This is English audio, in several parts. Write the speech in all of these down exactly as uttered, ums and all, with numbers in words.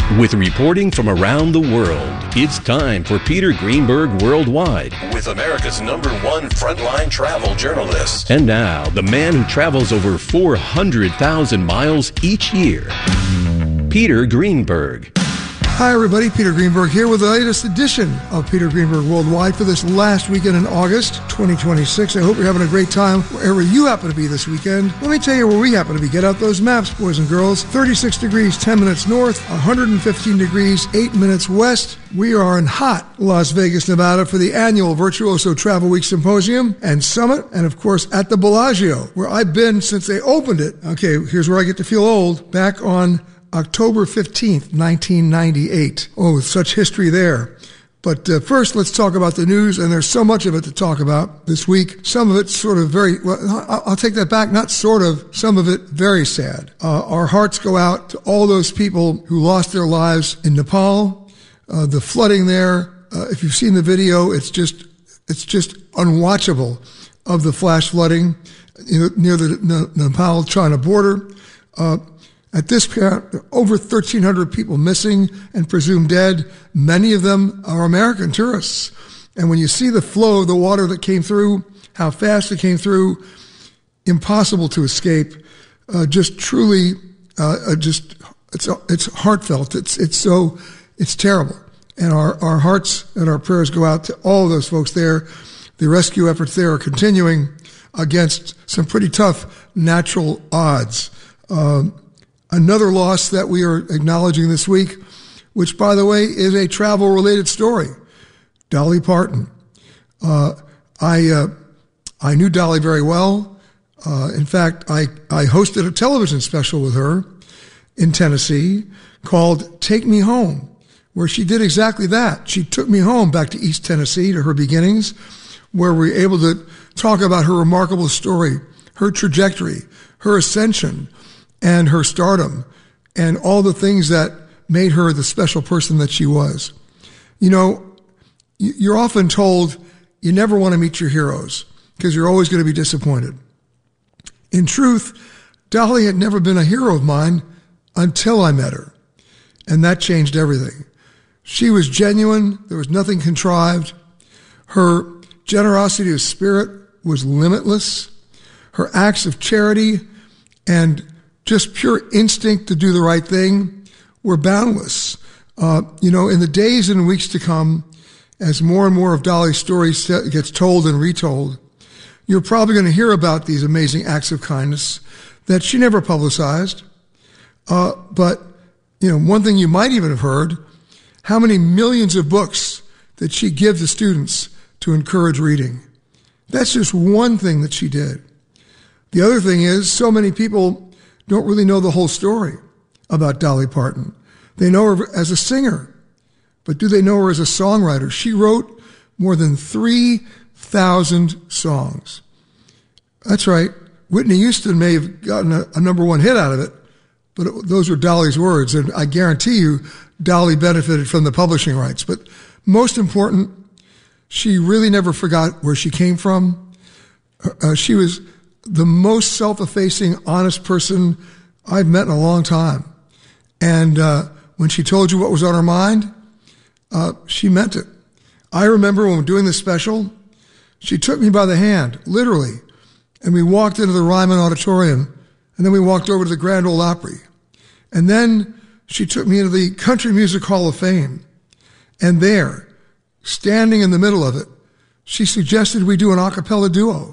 With reporting from around the world, it's time for Peter Greenberg Worldwide with America's number one frontline travel journalist. And now, the man who travels over four hundred thousand miles each year, Peter Greenberg. Hi, everybody. Peter Greenberg here with the latest edition of Peter Greenberg Worldwide for this last weekend in August twenty twenty-six. I hope you're having a great time wherever you happen to be this weekend. Let me tell you where we happen to be. Get out those maps, boys and girls. thirty-six degrees, ten minutes north, one hundred fifteen degrees, eight minutes west. We are in hot Las Vegas, Nevada for the annual Virtuoso Travel Week Symposium and Summit, and of course at the Bellagio, where I've been since they opened it. Okay, here's where I get to feel old. Back on October fifteenth, nineteen ninety-eight. Oh, such history there. But uh, first, let's talk about the news, and there's so much of it to talk about this week. Some of it's sort of very, well, I'll take that back, not sort of, some of it very sad. Uh, our hearts go out to all those people who lost their lives in Nepal. Uh, the flooding there, uh, if you've seen the video, it's just, it's just unwatchable of the flash flooding near the Nepal-China border. Uh, At this point, over thirteen hundred people missing and presumed dead. Many of them are American tourists. And when you see the flow of the water that came through, how fast it came through, impossible to escape. Uh, just truly, uh, just it's it's heartfelt. It's it's so it's terrible. And our our hearts and our prayers go out to all those folks there. The rescue efforts there are continuing against some pretty tough natural odds. Um, Another loss that we are acknowledging this week, which, by the way, is a travel-related story. Dolly Parton. Uh, I uh, I knew Dolly very well. Uh, in fact, I, I hosted a television special with her in Tennessee called Take Me Home, where she did exactly that. She took me home back to East Tennessee, to her beginnings, where we were able to talk about her remarkable story, her trajectory, her ascension, and her stardom, and all the things that made her the special person that she was. You know, you're often told you never want to meet your heroes because you're always going to be disappointed. In truth, Dolly had never been a hero of mine until I met her, and that changed everything. She was genuine. There was nothing contrived. Her generosity of spirit was limitless. Her acts of charity and just pure instinct to do the right thing were boundless. Uh, you know, in the days and weeks to come, as more and more of Dolly's story gets told and retold, you're probably going to hear about these amazing acts of kindness that she never publicized. Uh, but, you know, one thing you might even have heard, how many millions of books that she gives to students to encourage reading. That's just one thing that she did. The other thing is, so many people don't really know the whole story about Dolly Parton. They know her as a singer, but do they know her as a songwriter? She wrote more than three thousand songs. That's right. Whitney Houston may have gotten a, a number one hit out of it, but it, those were Dolly's words, and I guarantee you Dolly benefited from the publishing rights. But most important, she really never forgot where she came from. Uh, she was the most self-effacing, honest person I've met in a long time. And uh, when she told you what was on her mind, uh, she meant it. I remember when we were doing this special, she took me by the hand, literally, and we walked into the Ryman Auditorium, and then we walked over to the Grand Ole Opry. And then she took me into the Country Music Hall of Fame. And there, standing in the middle of it, she suggested we do an a cappella duo.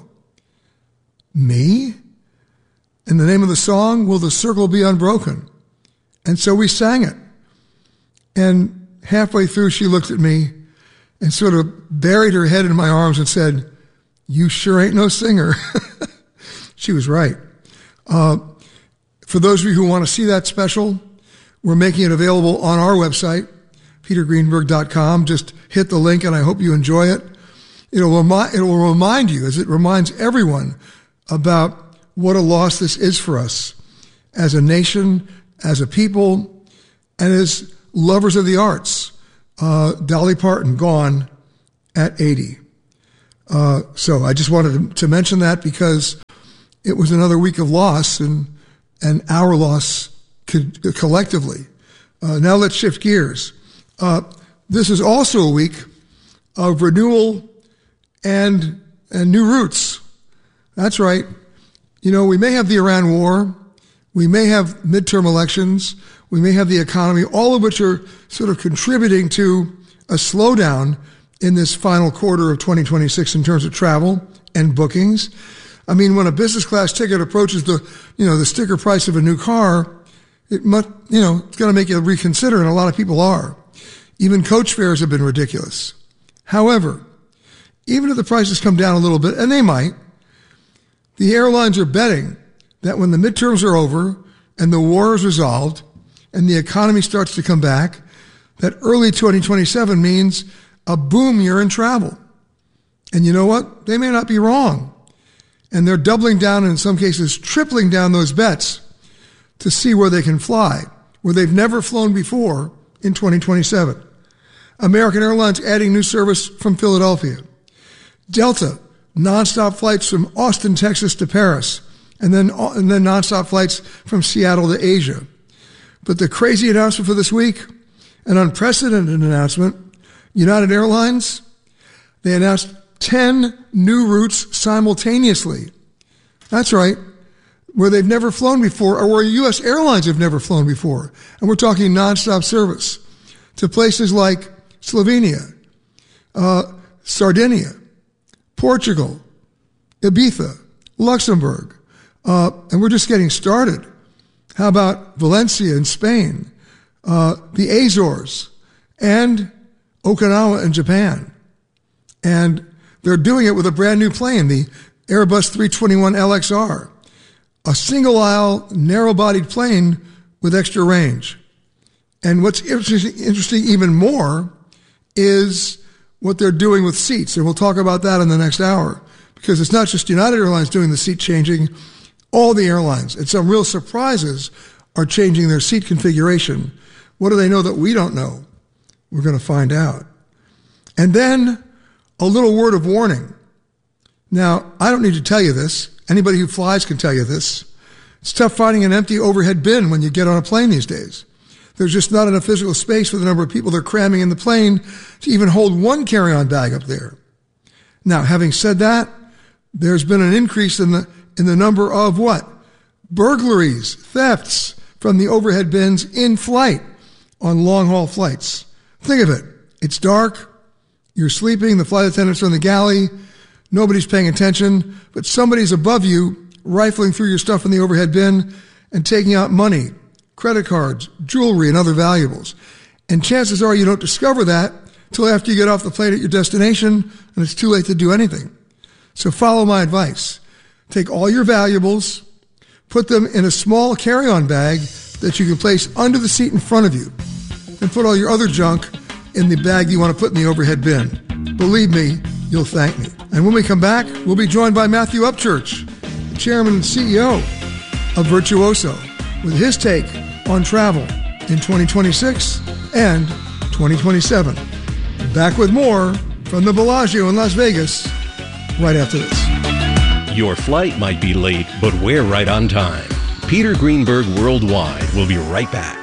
Me? And the name of the song, Will the Circle Be Unbroken? And so we sang it. And halfway through, she looked at me and sort of buried her head in my arms and said, "You sure ain't no singer." She was right. Uh, for those of you who want to see that special, we're making it available on our website, peter greenberg dot com. Just hit the link, and I hope you enjoy it. It'll remind, it will remind you, as it reminds everyone, about what a loss this is for us as a nation, as a people, and as lovers of the arts. Uh, Dolly Parton gone at eighty. Uh, so I just wanted to, to mention that because it was another week of loss and and our loss co- collectively. Uh, now let's shift gears. Uh, this is also a week of renewal and, and new routes. That's right. You know, we may have the Iran war. We may have midterm elections. We may have the economy, all of which are sort of contributing to a slowdown in this final quarter of twenty twenty-six in terms of travel and bookings. I mean, when a business class ticket approaches the, you know, the sticker price of a new car, it must, you know, it's going to make you reconsider, and a lot of people are. Even coach fares have been ridiculous. However, even if the prices come down a little bit, and they might, the airlines are betting that when the midterms are over and the war is resolved and the economy starts to come back, that early twenty twenty-seven means a boom year in travel. And you know what? They may not be wrong. And they're doubling down, and in some cases tripling down those bets to see where they can fly, where they've never flown before in twenty twenty-seven. American Airlines adding new service from Philadelphia. Delta, nonstop flights from Austin, Texas to Paris, and then, and then nonstop flights from Seattle to Asia. But the crazy announcement for this week, an unprecedented announcement, United Airlines, they announced ten new routes simultaneously. That's right, where they've never flown before, or where U S airlines have never flown before. And we're talking nonstop service to places like Slovenia, uh, Sardinia, Portugal, Ibiza, Luxembourg, uh, and we're just getting started. How about Valencia in Spain, uh, the Azores, and Okinawa in Japan? And they're doing it with a brand new plane, the Airbus three twenty-one L X R, a single-aisle, narrow-bodied plane with extra range. And what's interesting, interesting even more is what they're doing with seats. And we'll talk about that in the next hour, because it's not just United Airlines doing the seat changing. All the airlines, and some real surprises, are changing their seat configuration. What do they know that we don't know? We're going to find out. And then a little word of warning. Now, I don't need to tell you this. Anybody who flies can tell you this. It's tough finding an empty overhead bin when you get on a plane these days. There's just not enough physical space for the number of people they're cramming in the plane to even hold one carry-on bag up there. Now, having said that, there's been an increase in the in the number of what? Burglaries, thefts from the overhead bins in flight on long-haul flights. Think of it. It's dark. You're sleeping. The flight attendants are in the galley. Nobody's paying attention, but somebody's above you rifling through your stuff in the overhead bin and taking out money, credit cards, jewelry, and other valuables. And chances are you don't discover that till after you get off the plane at your destination, and it's too late to do anything. So follow my advice. Take all your valuables, put them in a small carry-on bag that you can place under the seat in front of you, and put all your other junk in the bag you want to put in the overhead bin. Believe me, you'll thank me. And when we come back, we'll be joined by Matthew Upchurch, the chairman and C E O of Virtuoso, with his take on travel in twenty twenty-six and twenty twenty-seven. Back with more from the Bellagio in Las Vegas right after this. Your flight might be late, but we're right on time. Peter Greenberg Worldwide will be right back.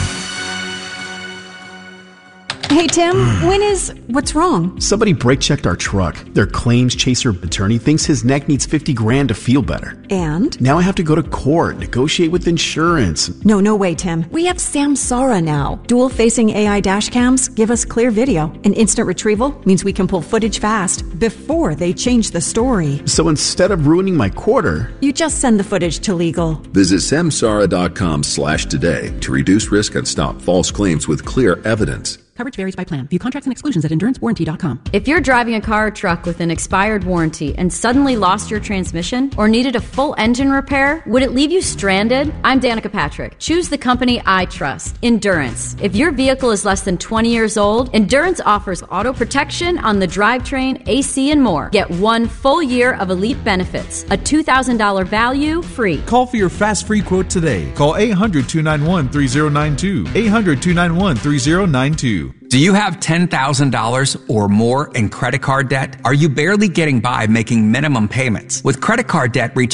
Hey, Tim, when is... What's wrong? Somebody brake-checked our truck. Their claims chaser attorney thinks his neck needs fifty grand to feel better. And? Now I have to go to court, negotiate with insurance. No, no way, Tim. We have Samsara now. Dual-facing A I dash cams give us clear video. And instant retrieval means we can pull footage fast before they change the story. So instead of ruining my quarter... You just send the footage to legal. Visit samsara.com slash today to reduce risk and stop false claims with clear evidence. Coverage varies by plan. View contracts and exclusions at endurance warranty dot com. If you're driving a car or truck with an expired warranty and suddenly lost your transmission or needed a full engine repair, would it leave you stranded? I'm Danica Patrick. Choose the company I trust, Endurance. If your vehicle is less than twenty years old, Endurance offers auto protection on the drivetrain, A C, and more. Get one full year of elite benefits, a two thousand dollars value free. Call for your fast free quote today. Call eight hundred, two nine one, three zero nine two. eight hundred, two nine one, three zero nine two. Do you have ten thousand dollars or more in credit card debt? Are you barely getting by making minimum payments? With credit card debt reaching